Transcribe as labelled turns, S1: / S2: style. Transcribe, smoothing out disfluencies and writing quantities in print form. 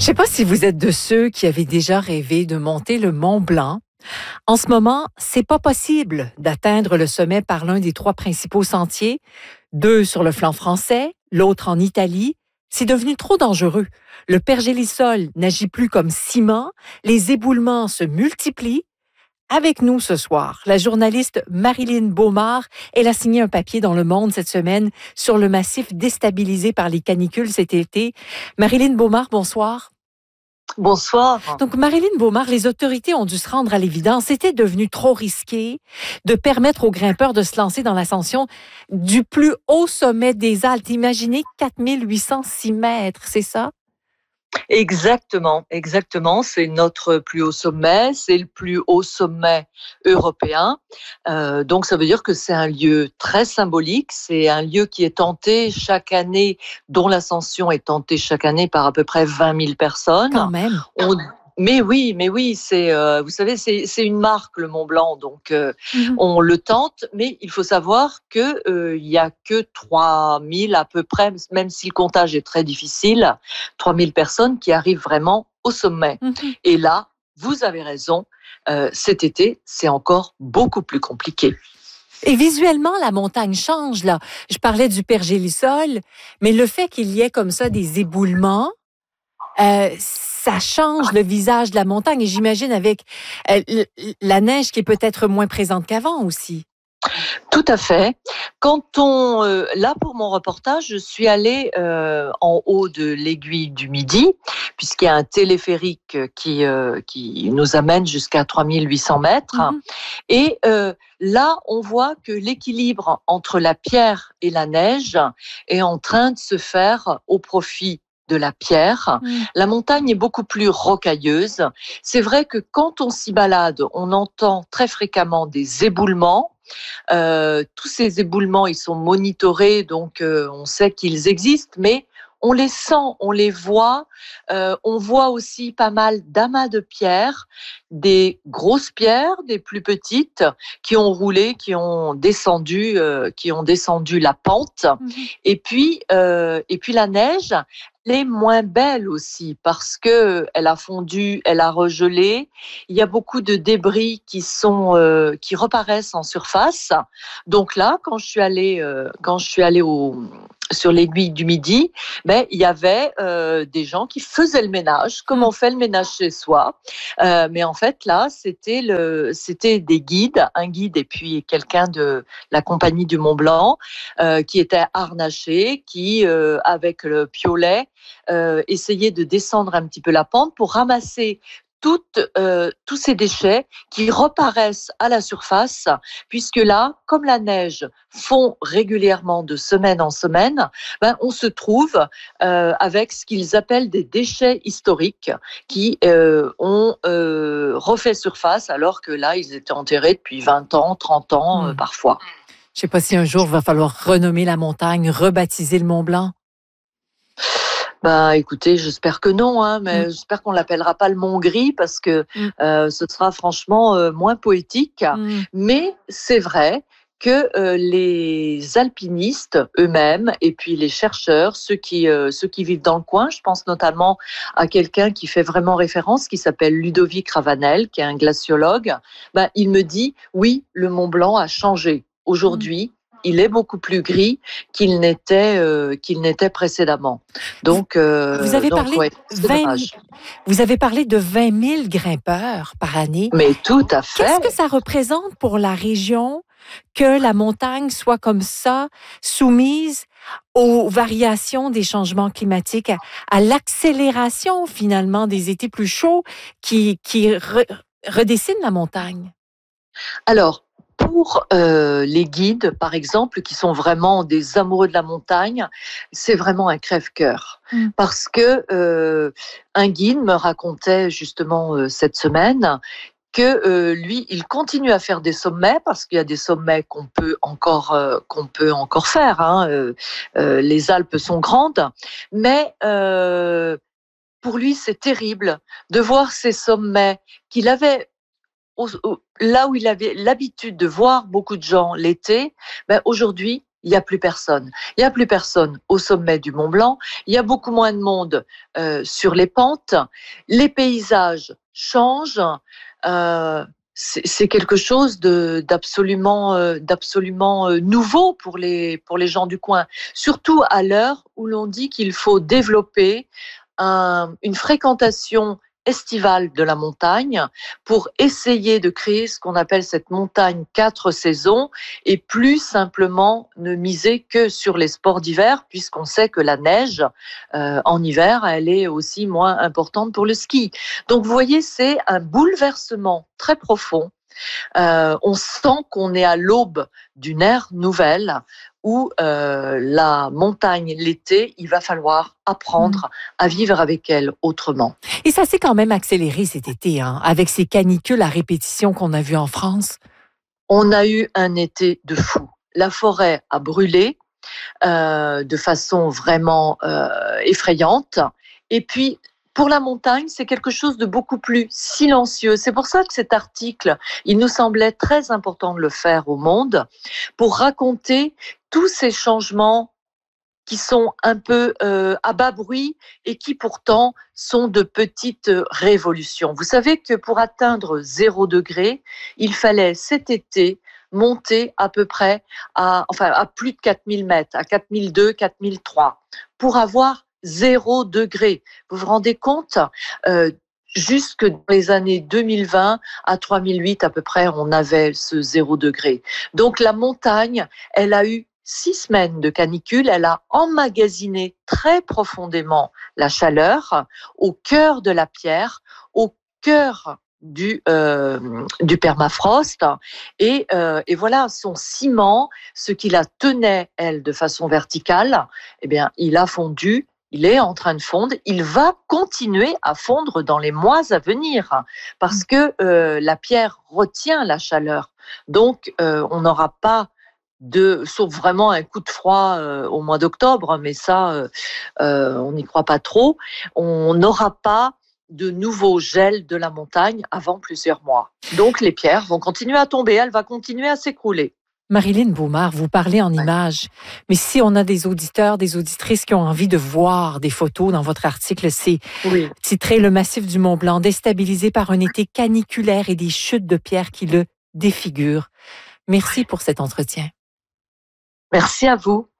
S1: Je ne sais pas si vous êtes de ceux qui avaient déjà rêvé de monter le Mont Blanc. En ce moment, c'est pas possible d'atteindre le sommet par l'un des trois principaux sentiers, deux sur le flanc français, l'autre en Italie. C'est devenu trop dangereux. Le pergélisol n'agit plus comme ciment, les éboulements se multiplient. Avec nous ce soir, la journaliste Marilyn Beaumard. Elle a signé un papier dans Le Monde cette semaine sur le massif déstabilisé par les canicules cet été. Marilyn Beaumard, bonsoir.
S2: Bonsoir.
S1: Donc, Marilyn Beaumard, les autorités ont dû se rendre à l'évidence. C'était devenu trop risqué de permettre aux grimpeurs de se lancer dans l'ascension du plus haut sommet des Alpes. Imaginez 4806 mètres, c'est ça?
S2: Exactement. C'est notre plus haut sommet, c'est le plus haut sommet européen. Donc ça veut dire que c'est un lieu très symbolique, c'est un lieu qui est tenté chaque année, dont l'ascension est tentée chaque année par à peu près 20 000 personnes.
S1: Quand même.
S2: Mais oui, c'est, vous savez, c'est une marque, le Mont Blanc, donc on le tente, mais il faut savoir que il y a que 3 000 à peu près, même si le comptage est très difficile, 3 000 personnes qui arrivent vraiment au sommet. Et là, vous avez raison, cet été, c'est encore beaucoup plus compliqué.
S1: Et visuellement, la montagne change, là. Je parlais du pergélisol, mais le fait qu'il y ait comme ça des éboulements, ça change le visage de la montagne. Et j'imagine avec la neige qui est peut-être moins présente qu'avant aussi.
S2: Tout à fait. Là pour mon reportage, je suis allée en haut de l'aiguille du Midi, puisqu'il y a un téléphérique qui nous amène jusqu'à 3800 mètres. Et là, on voit que l'équilibre entre la pierre et la neige est en train de se faire au profit de la pierre. La montagne est beaucoup plus rocailleuse. C'est vrai que quand on s'y balade, on entend très fréquemment des éboulements. Tous ces éboulements, ils sont monitorés, donc on sait qu'ils existent, mais on les sent, on les voit. On voit aussi pas mal d'amas de pierres, des grosses pierres, des plus petites, qui ont roulé, qui ont descendu la pente. Et puis la neige, elle est moins belle aussi parce que elle a fondu, elle a regelé. Il y a beaucoup de débris qui reparaissent en surface. Donc là, quand je suis allée sur l'aiguille du Midi, il y avait des gens qui faisaient le ménage, comme on fait le ménage chez soi. Mais en fait, là, c'était des guides, un guide et puis quelqu'un de la compagnie du Mont Blanc qui était harnaché, qui, avec le piolet, essayait de descendre un petit peu la pente pour ramasser tous ces déchets qui reparaissent à la surface, puisque là, comme la neige fond régulièrement de semaine en semaine, on se trouve avec ce qu'ils appellent des déchets historiques qui ont refait surface, alors que là, ils étaient enterrés depuis 20 ans, 30 ans parfois.
S1: Je ne sais pas si un jour, il va falloir renommer la montagne, rebaptiser le Mont Blanc.
S2: Écoutez, j'espère que non, mais j'espère qu'on l'appellera pas le Mont Gris parce que ce sera franchement moins poétique. Mais c'est vrai que les alpinistes eux-mêmes et puis les chercheurs, ceux qui vivent dans le coin, je pense notamment à quelqu'un qui fait vraiment référence, qui s'appelle Ludovic Ravanel, qui est un glaciologue, il me dit oui, le Mont Blanc a changé. Aujourd'hui, il est beaucoup plus gris qu'il n'était précédemment. Donc,
S1: vous avez parlé de 20 000 grimpeurs par année.
S2: Mais tout à fait.
S1: Qu'est-ce que ça représente pour la région que la montagne soit comme ça, soumise aux variations des changements climatiques, à l'accélération finalement des étés plus chauds qui redessinent la montagne?
S2: Alors, pour les guides, par exemple, qui sont vraiment des amoureux de la montagne, c'est vraiment un crève-cœur. Parce que un guide me racontait justement cette semaine que lui, il continue à faire des sommets parce qu'il y a des sommets qu'on peut encore faire. Les Alpes sont grandes, mais pour lui, c'est terrible de voir ces sommets qu'il avait là où il avait l'habitude de voir beaucoup de gens l'été, aujourd'hui, il n'y a plus personne. Il n'y a plus personne au sommet du Mont Blanc. Il y a beaucoup moins de monde sur les pentes. Les paysages changent. C'est quelque chose d'absolument nouveau pour les gens du coin. Surtout à l'heure où l'on dit qu'il faut développer une fréquentation estivale de la montagne pour essayer de créer ce qu'on appelle cette montagne 4 saisons et plus simplement ne miser que sur les sports d'hiver puisqu'on sait que la neige en hiver elle est aussi moins importante pour le ski. Donc vous voyez, c'est un bouleversement très profond. On sent qu'on est à l'aube d'une ère nouvelle où la montagne, l'été, il va falloir apprendre à vivre avec elle autrement.
S1: Et ça s'est quand même accéléré cet été, hein, avec ces canicules à répétition qu'on a vues en France.
S2: On a eu un été de fou. La forêt a brûlé de façon vraiment effrayante. Et puis, pour la montagne, c'est quelque chose de beaucoup plus silencieux. C'est pour ça que cet article, il nous semblait très important de le faire au Monde, pour raconter tous ces changements qui sont un peu à bas bruit et qui pourtant sont de petites révolutions. Vous savez que pour atteindre 0 degré, il fallait cet été monter à peu près à plus de 4000 mètres, à 4002, 4003, pour avoir 0 degré. Vous vous rendez compte jusque dans les années 2020, à 3008 à peu près, on avait ce 0 degré. Donc la montagne, elle a eu 6 semaines de canicule, elle a emmagasiné très profondément la chaleur au cœur de la pierre, au cœur du permafrost et voilà, son ciment, ce qui la tenait elle de façon verticale, eh bien il a fondu. Il est en train de fondre, il va continuer à fondre dans les mois à venir parce que la pierre retient la chaleur. Donc on n'aura pas sauf vraiment un coup de froid au mois d'octobre, mais ça, on n'y croit pas trop. On n'aura pas de nouveau gel de la montagne avant plusieurs mois. Donc les pierres vont continuer à tomber, elles vont continuer à s'écrouler.
S1: Marilyn Beaumard, vous parlez en images, mais si on a des auditeurs, des auditrices qui ont envie de voir des photos dans votre article, c'est titré « Le massif du Mont Blanc, déstabilisé par un été caniculaire et des chutes de pierres qui le défigurent ». Merci pour cet entretien.
S2: Merci à vous.